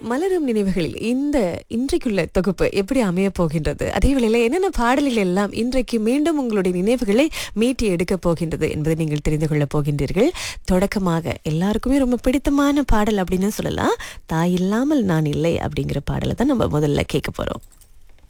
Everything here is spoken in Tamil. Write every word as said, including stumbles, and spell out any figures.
மலரும் நினைவுகளில் இந்த இன்றைக்குள்ள தொகுப்பு எப்படி அமைய போகின்றது, அதே வேளையில என்னென்ன பாடல்கள் எல்லாம் இன்றைக்கு மீண்டும் உங்களுடைய நினைவுகளை மீட்டி எடுக்க போகின்றது என்பதை நீங்கள் தெரிந்து கொள்ள போகின்றீர்கள். தொடக்கமாக எல்லாருக்குமே ரொம்ப பிடித்தமான பாடல் அப்படின்னு சொல்லலாம், தாய் இல்லாமல் நான் இல்லை அப்படிங்கிற பாடலை தான் நம்ம முதல்ல கேட்க போறோம்.